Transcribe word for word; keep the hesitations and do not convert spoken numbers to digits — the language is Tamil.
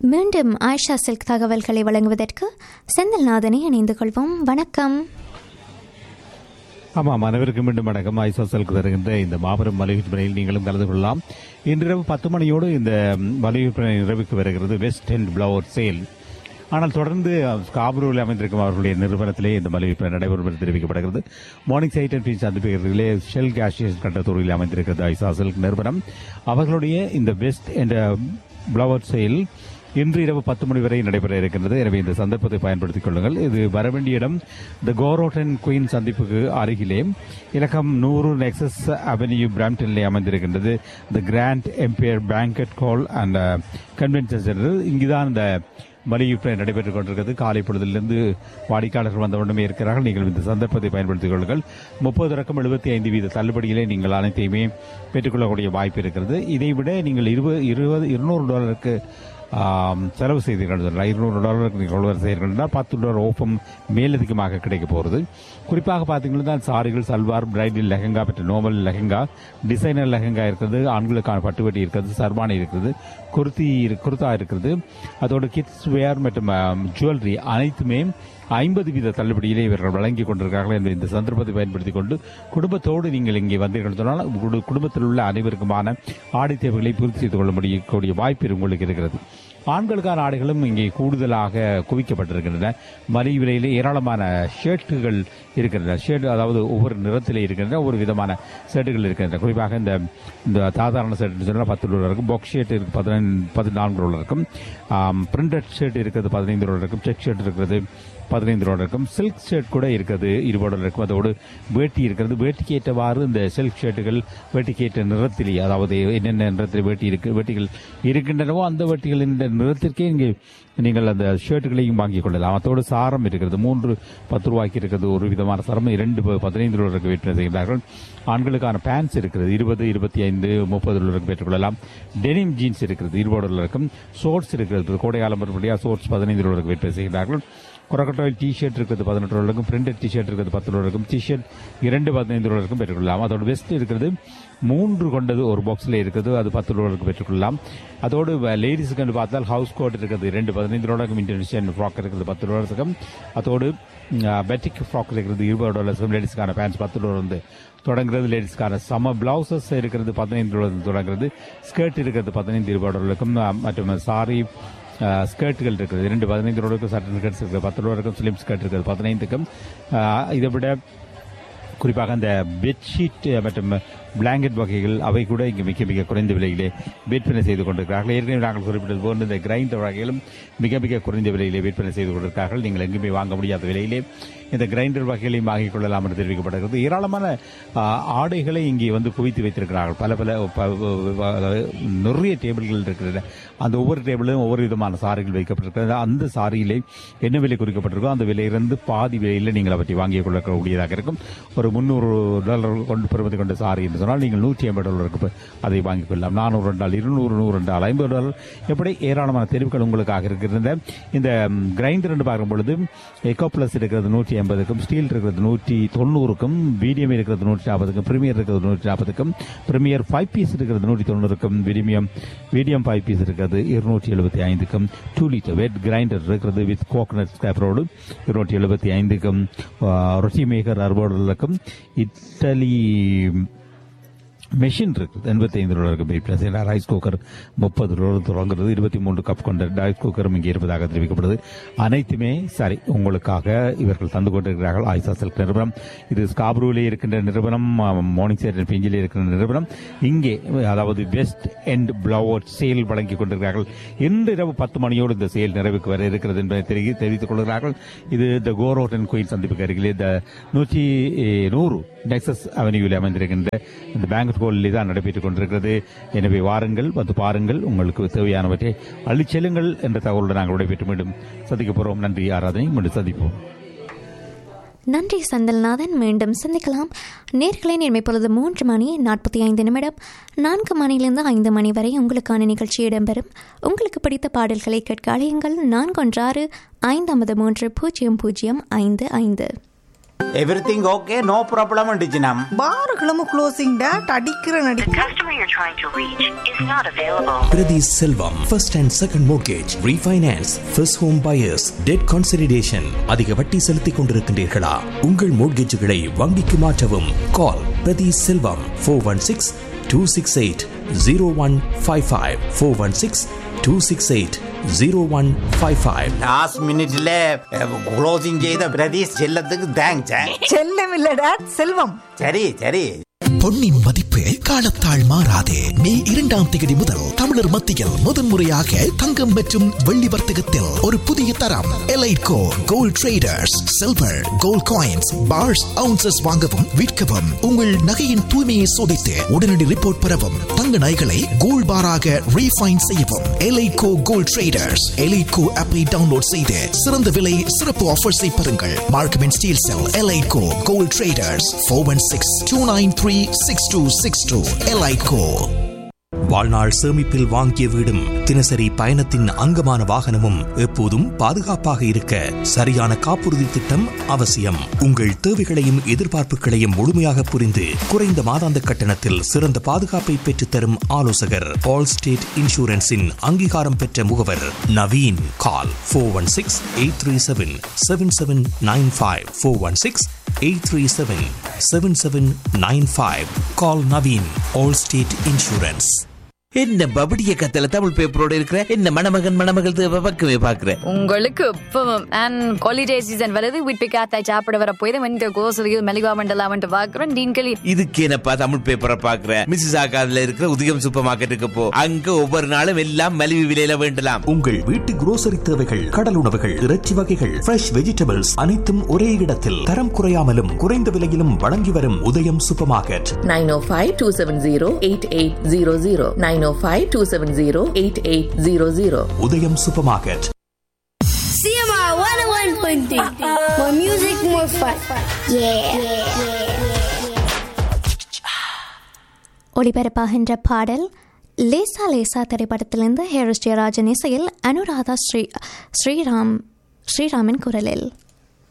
மீண்டும் ஆயிஷா சில்க் தகவல்களை வழங்குவதற்கு செந்தில்நாதனை இணைந்து கொள்வோம். வணக்கம். ஆமாம், அனைவருக்கும் மீண்டும் வணக்கம். ஆயிஷா சில்க் தருகின்ற இந்த மாபெரும் மளிகை விற்பனையில் நீங்களும் கலந்து கொள்ளலாம். இன்றிரவு பத்து மணியோடு இந்த மளிகை விற்பனை நிறைவுக்கு வருகிறது வெஸ்ட் எண்ட் பிளவர் சேல். ஆனால் தொடர்ந்து ஸ்காபரூவில் அமைந்திருக்கும் அவர்களுடைய நிறுவனத்திலே இந்த மளிகை விற்பனை நடைபெறும் என்று தெரிவிக்கப்படுகிறது. Morning side and beach சந்திப்புகளிலே shell gaseous கட்டத்தூரில் அமைந்திருக்கிறது ஆயிஷா சில்க் நிறுவனம். அவர்களுடைய இந்த வெஸ்ட் என்ற பிளவர் சேல் இன்று இரவு பத்து மணி வரை நடைபெற இருக்கின்றது. எனவே இந்த சந்தர்ப்பத்தை பயன்படுத்திக் கொள்ளுங்கள். இது வரவேண்டிய இடம் த கோரோட்டன் குயின் சந்திப்புக்கு அருகிலே இலக்கம் நூறு நெக்ஸஸ் அவென்யூ பிராம்டனிலே அமைந்திருக்கின்றது. த grand empire banquet hall and convention centre. இங்குதான் இந்த மளிகை விற்பனை நடைபெற்றுக் கொண்டிருக்கிறது. காலை பொழுதிலிருந்து வாடிக்கையாளர்கள் வந்தவுடனே இருக்கிறார்கள். நீங்கள் இந்த சந்தர்ப்பத்தை பயன்படுத்திக் கொள்ளுங்கள். முப்பது ரக்கம் எழுபத்தி ஐந்து வீத தள்ளுபடியிலே நீங்கள் அனைத்தையுமே பெற்றுக்கொள்ளக்கூடிய வாய்ப்பு இருக்கிறது. இதைவிட நீங்கள் இருபது இருபது இருநூறு டாலருக்கு செலவு செய்தீர்கள், இருநூறு டாலருக்கு நீங்கள் கொள்வரை செய்கிறீர்கள், பத்து டாலர் ஓப்பம் மேலதிகமாக கிடைக்க போகிறது. குறிப்பாக பார்த்தீங்கன்னா சாரிகள், சல்வார், பிரைடல் லெஹங்கா பற்றி நோமல் லெஹங்கா, டிசைனர் லெஹங்கா இருக்கிறது, ஆண்களுக்கான பட்டுவட்டி இருக்கிறது, சர்பானி இருக்கிறது, குர்த்தி குர்தா இருக்கிறது, அதோடு கிட்ஸ் வேர் மற்றும் ஜுவல்லரி அனைத்துமே ஐம்பது வீத தள்ளுபடியிலே இவர்கள் வழங்கிக் கொண்டிருக்கிறார்கள் என்ற இந்த சந்தர்ப்பத்தை பயன்படுத்திக் கொண்டு குடும்பத்தோடு நீங்கள் இங்கே வந்தீர்கள் சொன்னால் குடும்பத்தில் உள்ள அனைவருக்குமான ஆடை தேவைகளை பூர்த்தி செய்து கொள்ள முடியக்கூடிய வாய்ப்பு உங்களுக்கு இருக்கிறது. ஆண்களுக்கான ஆடைகளும் இங்கே கூடுதலாக குவிக்கப்பட்டிருக்கின்றன. மலிவு விலையிலே ஏராளமான ஷர்ட்டுகள் இருக்கின்றன. ஷர்ட் அதாவது ஒவ்வொரு நிறத்திலே இருக்கின்றன, ஒவ்வொரு விதமான ஷர்ட்டுகள் இருக்கின்றன. குறிப்பாக இந்த இந்த சாதாரண ஷர்ட் சொன்னால் பத்து டாலர் இருக்கும், பாக்ஸ் ஷர்ட் இருக்கு பதினைந்து பதினான்கு டாலர் இருக்கும், பிரிண்டட் ஷர்ட் இருக்கிறது பதினைந்து டாலர் இருக்கும், செக் ஷர்ட் இருக்கிறது பதினைந்து டாலர் இருக்கும், சில்க் ஷர்ட் கூட இருக்கிறது இருபது டாலர் இருக்கும். அதோடு வேட்டி இருக்கிறது. வேட்டிக்கு ஏற்றவாறு இந்த சில்க் ஷர்ட்டுகள் வேட்டிக்கு ஏற்ற நிறத்திலே, அதாவது என்னென்ன நிறத்தில் வேட்டி இருக்கு வேட்டிகள் இருக்கின்றனவோ அந்த வேட்டிகளின் நிறத்திற்கே இங்கே நீங்கள் அந்த ஷர்ட்டுகளையும் வாங்கிக் கொள்ளலாம். அதோடு சாரம் இருக்கிறது. மூன்று பத்து ரூபாய்க்கு இருக்கிறது ஒரு விதமான சாரம். இரண்டு பதினைந்து டாலருக்கு விற்பனை செய்கிறார்கள். ஆண்களுக்கான பேண்ட்ஸ் இருக்கிறது இருபது இருபத்தி ஐந்து முப்பது டாலருக்கு பெற்றுக்கொள்ளலாம். டெனிம் ஜீன்ஸ் இருக்கிறது இருபது டாலருக்கும். ஷோர்ட்ஸ் இருக்கிறது கோடைகாலம் மறுபடியாக ஷோர்ட்ஸ் பதினைந்து டாலருக்கு விற்பனை செய்கிறார்கள். கொரக்கட்டாயில் டி ஷர்ட் இருக்கிறது பதினெட்டு டாலருக்கும், பிரிண்டட் டி ஷர்ட் இருக்கிறது பத்து டாலருக்கும், டி ஷர்ட் இரண்டு பதினைந்து டாலருக்கும் பெற்றுக்கொள்ளலாம். அதோட வெஸ்ட் இருக்கிறது மூன்று கொண்டது ஒரு பாக்ஸில் இருக்குது, அது பத்து டாலருக்கு பெற்றுக்கொள்ளலாம். அதோடு லேடிஸுக்கு என்று பார்த்தால் ஹவுஸ் கோட் இருக்கிறது ரெண்டு பதினைந்து டாலருக்கும், இன்டர்நேஷன் ஃப்ராக் இருக்கிறது பத்து டாலருக்கும், அதோடு பெட்டிக் ஃப்ராக் இருக்கிறது இருபது டாலருக்கும், லேடிஸ்க்கான பேண்ட்ஸ் பத்து டாலர் வந்து தொடங்குறது, லேடிஸ்க்கான சம பிளவுசஸ் இருக்கிறது பதினைந்து டாலர் தொடங்குறது, ஸ்கர்ட் இருக்கிறது பதினைந்து இருபது டாலருக்கும், மற்றும் சாரி ஸ்கர்ட்டுகள் இருக்கிறது இரண்டு பதினைந்து டாலருக்கும், சட்டன் ஸ்கர்ட்ஸ் இருக்கிறது பத்து டாலருக்கும், ஸ்லிம் ஸ்கர்ட் இருக்கிறது பதினைந்துக்கும். இதை விட குறிப்பாக அந்த பெட்ஷீட் மற்றும் பிளாங்கெட் வகைகள் அவை கூட இங்கு மிக மிக குறைந்த விலையிலே விற்பனை செய்து கொண்டிருக்கிறார்கள். ஏற்கனவே நாங்கள் குறிப்பிட்டது போன்று இந்த கிரைண்டர் வகைகளும் மிக மிக குறைந்த விலையிலே விற்பனை செய்து கொண்டிருக்கிறார்கள். நீங்கள் எங்குமே வாங்க முடியாத விலையிலே இந்த கிரைண்டர் வகைகளையும் வாங்கிக் கொள்ளலாம் என்று தெரிவிக்கப்படுகிறது. ஏராளமான ஆடைகளை இங்கே வந்து குவித்து வைத்திருக்கிறார்கள். பல பல நிறைய டேபிள்கள் இருக்கிறது. அந்த ஒவ்வொரு டேபிளும் ஒவ்வொரு விதமான சாரிகள் வைக்கப்பட்டிருக்கிறது. அந்த சாரியிலே என்ன விலை குறிக்கப்பட்டிருக்கோ அந்த விலையிலிருந்து பாதி விலையில் நீங்கள் அவற்றை வாங்கிக் கொள்ளக்கூடியதாக இருக்கும். ஒரு முன்னூறு டாலர் கொண்டு பெறுவது கொண்ட சாரி என்று சொன்னால் நீங்கள் நூற்றி ஐம்பது டாலருக்கு அதை வாங்கிக் கொள்ளலாம். நானூறு ரெண்டால் இருநூறு நூறு ரெண்டால் ஐம்பது டாலர் எப்படி ஏராளமான தெரிவுகள் உங்களுக்காக இருக்கிறது. இந்த கிரைண்டர் என்று பார்க்கும் பொழுது எக்கோ பிளஸ் இருக்கிறது நூற்றி ஐம்பதுக்கும், ஸ்டீல் இருக்கிறது நூற்றி தொண்ணூறுக்கும், மீடியம் இருக்கிறது நூற்றி நாற்பதுக்கும், பிரீமியர் இருக்கிறது நூற்றி நாற்பதுக்கும், பிரீமியர் ஃபைவ் பீஸ் இருக்கிறது நூற்றி தொண்ணூறுக்கும், மீடியம் மீடியம் ஃபைவ் பீஸ் இருக்கிறது இருநூற்றி எழுபத்தி ஐந்துக்கும், டூ லிட்டர் வெட் கிரைண்டர் இருக்கிறது வித் கோகனட் ஸ்கிராப்பரோடு இருநூற்றி எழுபத்தி ஐந்துக்கும், ரொட்டி மேக்கர் அறுபது டாலருக்கும், இட்டலி மெஷின் இருக்குது எண்பத்தி ஐந்து டாலருக்கு, ரைஸ் குக்கர் முப்பது டாலர் தொடங்குறது, இருபத்தி மூன்று கப் கொண்ட ரைஸ் குக்கரும் இங்கே இருப்பதாக தெரிவிக்கப்படுது. அனைத்துமே சரி உங்களுக்காக இவர்கள் தந்து கொண்டிருக்கிறார்கள். ஆயிஷா சில்க் நிறுவனம் இது ஸ்காபரூவிலே இருக்கின்ற நிறுவனம், மார்னிங் சைட் பிஞ்சிலே இருக்கின்ற நிறுவனம். இங்கே அதாவது வெஸ்ட் எண்ட் பிளவர் சேல் வழங்கிக் கொண்டிருக்கிறார்கள். இன்று இரவு பத்து மணியோடு இந்த சேல் நிறைவுக்கு வர இருக்கிறது என்பதை தெரிவித்துக் கொள்கிறார்கள். இது த கோரோட்டன் குயின் சந்திப்புக்கு அருகிலே த நூற்றி நூறு நெக்ஸஸ் அவென்யூவில் அமைந்திருக்கின்ற இந்த பேங்க் ஹாலில் தான் நடைபெற்றுக் கொண்டிருக்கிறது. எனவே வாருங்கள், வந்து பாருங்கள், உங்களுக்கு தேவையானவற்றை அள்ளிச் செல்லுங்கள் என்ற தகவலுடன் நாங்கள் விடைபெற்று மீண்டும் சந்திக்க போறோம். நன்றி ஆராதனை, மீண்டும் சந்திப்போம். நன்றி செந்தில்நாதன். மீண்டும் சந்திக்கலாம். நேர்களை நேர்மை பொழுது மூன்று மணி நாற்பத்தி ஐந்து நிமிடம். நான்கு மணியிலிருந்து ஐந்து மணி வரை உங்களுக்கான நிகழ்ச்சி இடம்பெறும். உங்களுக்கு பிடித்த பாடல்களை கேட்க அழையுங்கள். நான்கு ஒன்று ஆறு ஐந்து ஐம்பது மூன்று பூஜ்ஜியம் பூஜ்ஜியம் ஐந்து ஐந்து. Everything okay, no problem டிஜினம். பாருகளும் closing date அடிக்கிற நடி. The customer you're trying to reach is not available. Priti Selvam, first and second mortgage, refinance, first home buyers, debt consolidation. அதிக வட்டி செலுத்திக் கொண்டிருக்கின்றீர்களா? உங்கள் மோட்கேஜுகளை வங்கிக்கு மாற்றவும். கால் பிரதி செல்வம் four one six two six eight zero one five five four one six two six eight zero one five five. Last மினிட்ல க்ளோசிங் செய்த பிரதீஷ் செல்லத்துக்கு தேங்க்ஸ். செல்லம் இல்ல டேட் செல்வம். சரி சரி. பொன்னின் மதிப்பு காலத்தால் மாறாதே. மே இரண்டாம் தேதி முதல் தமிழர் மத்தியில் முதன்முறையாக தங்கம் மற்றும் வெள்ளி வர்த்தகத்தில் ஒரு புதிய தரம் எலைட்கோ gold traders. Silver gold coins parse ounces வாங்கவும் விற்கவும் உங்கள் நகையின் தூய்மையை சோதித்து உடனடி ரிப்போர்ட் பெறவும் தங்க நகைகளை கோல்ட் பாராக ரீஃபைன் செய்யவும் எலைட்கோ கோல்ட் ட்ரேடர்ஸ் எலைட்கோ ஆப்பை டவுன்லோட் செய்து சிறந்த விலை சிறப்பு ஆஃபர்ஸை பெறுங்கள். Markham and Steeles sell எலைட்கோ gold traders four one six two nine three six two six two. எலைட்கோ. வாழ்நாள் சேமிப்பில் வாங்கிய வீடும் தினசரி பயணத்தின் அங்கமான வாகனமும் எப்போதும் பாதுகாப்பாக இருக்க சரியான காப்புறுதி திட்டம் அவசியம். உங்கள் தேவைகளையும் எதிர்பார்ப்புகளையும் முழுமையாக புரிந்து குறைந்த மாதாந்த கட்டணத்தில் சிறந்த பாதுகாப்பை பெற்றுத்தரும் ஆலோசகர் ஆல் ஸ்டேட் இன்சூரன்ஸின் அங்கீகாரம் பெற்ற முகவர் Naveen. Call four one six eight three seven seven seven nine five four one six eight three seven seven seven nine five. கால் நவீன். All state insurance. என்ன பபடிய கத்தல தமிழ் பேப்பரோட இருக்கிற என்ன மணமகன் மணமகள் தேவை பக்கமே பாக்குறேன். உங்களுக்கு இப்பவும் அண்ட் ஹாலிடே சீசன் வருது வீட்டு காத்தாய் சாப்பிட வர போய் இந்த கோசலியில் மெலிவா மண்டலாமன்ட்டு பாக்குறேன். டீன்களி இதுக்கு என்னப்பா தமிழ் பேப்பரை பாக்குறேன். மிஸ்ஸஸ் ஆகாதுல இருக்கிற உதயம் சூப்பர் மார்க்கெட்டுக்கு போ. அங்க ஒவ்வொரு நாளும் எல்லாம் மலிவு விலையில வேண்டலாம். உங்கள் வீட்டு குரோசரி தேவைகள், கடல் உணவுகள், இறைச்சி வகைகள், ஃப்ரெஷ் வெஜிடபிள்ஸ் அனைத்தும் ஒரே இடத்தில் தரம் குறையாமலும் குறைந்த விலையிலும் வழங்கி வரும் உதயம் சூப்பர் மார்க்கெட். நைன் ஓ five two seven zero eight eight zero zero nine ஓ five two seven zero eight eight zero zero. உதயம் super market. C M R one oh one point three. More music, more fun. Yeah. ஒளிபரப்பாகின்ற பாடல் லேசா லேசா திரைப்படத்திலிருந்து ஹேரிஸ் ஜெயராஜன் இசையில் அனுராதா ஸ்ரீ ஸ்ரீராம் ஸ்ரீராமின் குரலில்.